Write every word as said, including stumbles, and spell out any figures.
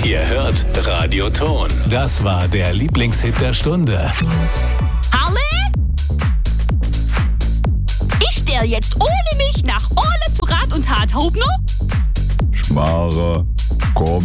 Ihr hört Radio Ton. Das war der Lieblingshit der Stunde. Harle? Ich stell jetzt ohne mich nach Orle zu Rat und Tat, Hauptner? Schmarre, komm.